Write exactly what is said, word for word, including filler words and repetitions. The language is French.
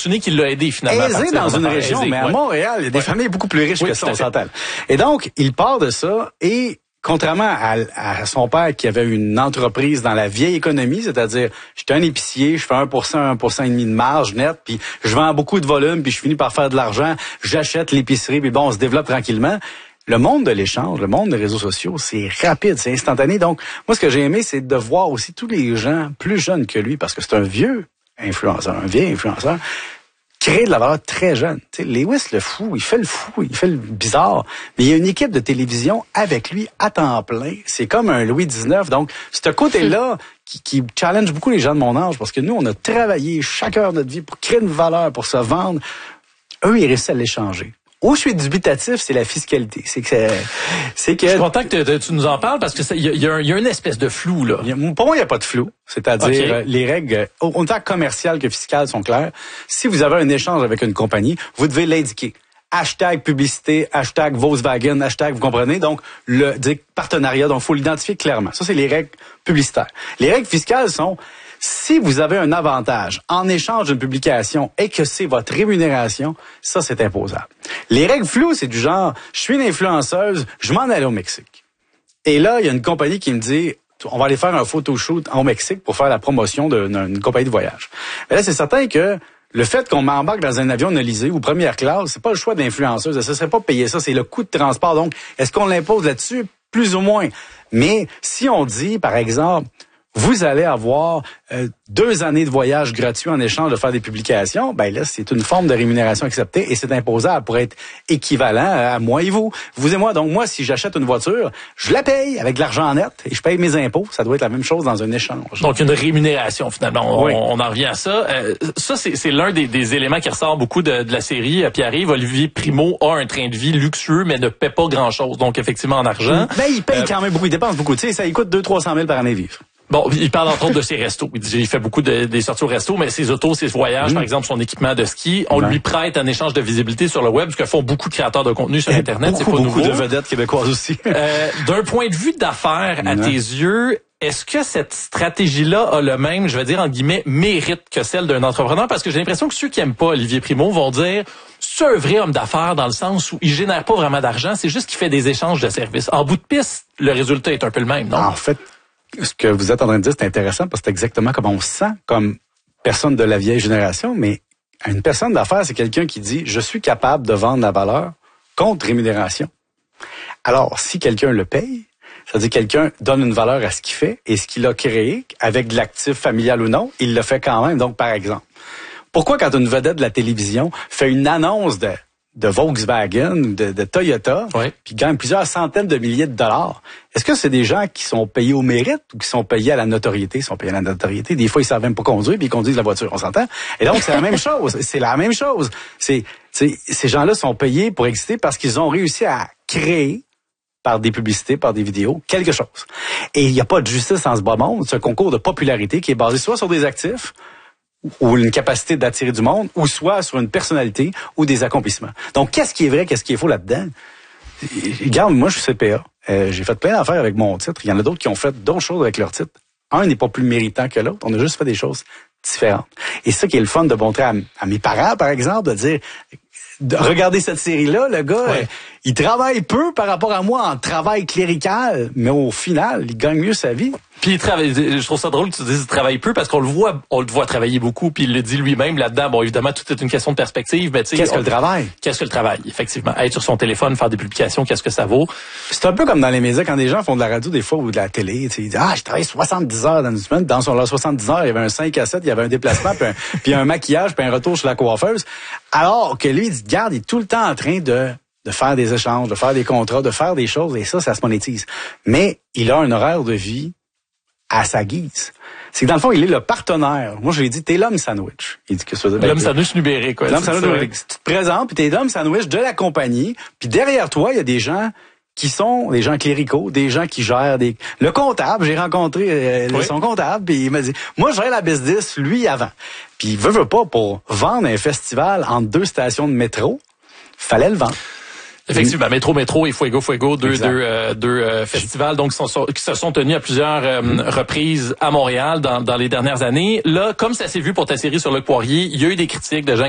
fortuné qui l'a aidé finalement. Aisé dans une région, aisé, mais à ouais. Montréal, il y a des ouais. familles beaucoup plus riches oui, que ça, on s'entend. Et donc, il part de ça et contrairement à, à son père qui avait une entreprise dans la vieille économie, c'est-à-dire j'étais un épicier, je fais un pour cent, un pour cent et demi de marge nette, puis je vends beaucoup de volume, puis je finis par faire de l'argent, j'achète l'épicerie, puis bon, on se développe tranquillement. Le monde de l'échange, le monde des réseaux sociaux, c'est rapide, c'est instantané. Donc, moi, ce que j'ai aimé, c'est de voir aussi tous les gens plus jeunes que lui, parce que c'est un vieux influenceur, un vieil influenceur, créer de la valeur très jeune. Tu sais, Lewis le fou, il fait le fou, il fait le bizarre, mais il y a une équipe de télévision avec lui à temps plein. C'est comme un Louis dix-neuf. Donc, ce côté-là qui, qui challenge beaucoup les gens de mon âge, parce que nous, on a travaillé chaque heure de notre vie pour créer une valeur, pour se vendre. Eux, ils réussissent à l'échanger. Où je suis dubitatif, c'est la fiscalité. C'est que c'est, c'est que. Je suis content que tu nous en parles parce que il y, y, y a une espèce de flou là. Y a, pour moi, il n'y a pas de flou. C'est-à-dire okay. euh, les règles, autant commerciales que fiscales, sont claires. Si vous avez un échange avec une compagnie, vous devez l'indiquer. Hashtag publicité, hashtag Volkswagen, hashtag, vous comprenez? Donc, le partenariat, donc il faut l'identifier clairement. Ça, c'est les règles publicitaires. Les règles fiscales sont, si vous avez un avantage en échange d'une publication et que c'est votre rémunération, ça, c'est imposable. Les règles floues, c'est du genre, je suis une influenceuse, je m'en allais au Mexique. Et là, il y a une compagnie qui me dit, on va aller faire un photoshoot au Mexique pour faire la promotion d'une compagnie de voyage. Mais là, c'est certain que le fait qu'on m'embarque dans un avion nolisé ou première classe, c'est pas le choix de l'influenceuse. Ça serait pas payer ça, c'est le coût de transport. Donc, est-ce qu'on l'impose là-dessus? Plus ou moins. Mais si on dit, par exemple, vous allez avoir euh, deux années de voyage gratuit en échange de faire des publications, ben là, c'est une forme de rémunération acceptée et c'est imposable pour être équivalent à moi et vous. Vous et moi. Donc, moi, si j'achète une voiture, je la paye avec de l'argent net et je paye mes impôts. Ça doit être la même chose dans un échange. Donc, une rémunération, finalement. On, oui. on en revient à ça. Euh, ça, c'est, c'est l'un des, des éléments qui ressort beaucoup de, de la série. Pierre-Yves, Olivier Primo a un train de vie luxueux, mais ne paie pas grand-chose. Donc, effectivement, en argent. Ben, il paye euh, quand même beaucoup. Il dépense beaucoup. Tu sais, ça lui coûte deux cents à trois cent mille par année vivre. Bon, il parle entre autres de ses restos. Il dit, il fait beaucoup de, des sorties au resto, mais ses autos, ses voyages, mmh. par exemple, son équipement de ski, on ouais. lui prête en échange de visibilité sur le web, ce que font beaucoup de créateurs de contenu sur Internet. Beaucoup, c'est pas beaucoup nouveau. de vedettes québécoises aussi. euh, d'un point de vue d'affaires, à tes yeux, est-ce que cette stratégie-là a le même, je vais dire, en guillemets, mérite que celle d'un entrepreneur? Parce que j'ai l'impression que ceux qui aiment pas Olivier Primo vont dire, c'est un vrai homme d'affaires dans le sens où il génère pas vraiment d'argent, c'est juste qu'il fait des échanges de services. En bout de piste, le résultat est un peu le même, non? En fait, ce que vous êtes en train de dire, c'est intéressant parce que c'est exactement comme on se sent comme personne de la vieille génération, mais une personne d'affaires, c'est quelqu'un qui dit « Je suis capable de vendre la valeur contre rémunération ». Alors, si quelqu'un le paye, ça veut dire que quelqu'un donne une valeur à ce qu'il fait et ce qu'il a créé, avec de l'actif familial ou non, il le fait quand même. Donc, par exemple, pourquoi quand une vedette de la télévision fait une annonce de de Volkswagen, de, de Toyota, ouais. puis gagne plusieurs centaines de milliers de dollars. Est-ce que c'est des gens qui sont payés au mérite ou qui sont payés à la notoriété? Ils sont payés à la notoriété. Des fois, ils savent même pas conduire, puis ils conduisent la voiture, on s'entend? Et donc, c'est la même chose. C'est la même chose. C'est, c'est, ces gens-là sont payés pour exister parce qu'ils ont réussi à créer, par des publicités, par des vidéos, quelque chose. Et il n'y a pas de justice en ce bas monde. C'est un concours de popularité qui est basé soit sur des actifs, ou une capacité d'attirer du monde, ou soit sur une personnalité ou des accomplissements. Donc, qu'est-ce qui est vrai, qu'est-ce qui est faux là-dedans? Regarde, moi, je suis C P A. Euh, j'ai fait plein d'affaires avec mon titre. Il y en a d'autres qui ont fait d'autres choses avec leur titre. Un n'est pas plus méritant que l'autre. On a juste fait des choses différentes. Et ça qui est le fun de montrer à, à mes parents, par exemple, de dire... De regarder cette série-là, le gars, ouais. euh, il travaille peu par rapport à moi en travail clérical, mais au final, il gagne mieux sa vie. Puis il travaille, je trouve ça drôle que tu dises qu'il travaille peu parce qu'on le voit, on le voit travailler beaucoup, puis il le dit lui-même là-dedans. Bon, évidemment, tout est une question de perspective, mais tu sais. Qu'est-ce que on, le travail? Qu'est-ce que le travail, effectivement? Être sur son téléphone, faire des publications, qu'est-ce que ça vaut? C'est un peu comme dans les médias, quand des gens font de la radio des fois ou de la télé, tu sais, ils disent, ah, je travaille soixante-dix heures dans une semaine. Dans son soixante-dix heures, il y avait un cinq à sept, il y avait un déplacement, puis, un, puis un maquillage, puis un retour chez la coiffeuse. Alors que lui, il dit, garde, il est tout le temps en train de, de faire des échanges, de faire des contrats, de faire des choses, et ça, ça se monétise. Mais il a un horaire de vie à sa guise. C'est que dans le fond, il est le partenaire. Moi, je lui ai dit, t'es l'homme sandwich. Il dit que ça veut dire. L'homme sandwich numérique, quoi. L'homme sandwich numérique. Tu te présentes, puis t'es l'homme sandwich de la compagnie, puis derrière toi, il y a des gens qui sont des gens cléricaux, des gens qui gèrent des... Le comptable, j'ai rencontré euh, oui. son comptable, puis il m'a dit, moi, je gère la business, lui, avant. Puis il veut, veut pas, pour vendre un festival entre deux stations de métro, fallait le vendre. Effectivement, Métro Métro et Fuego Fuego, deux deux euh, deux euh, festivals donc sont, sont, qui se sont tenus à plusieurs euh, mmh. reprises à Montréal dans dans les dernières années. Là, comme ça s'est vu pour ta série sur Luc Poirier, il y a eu des critiques de gens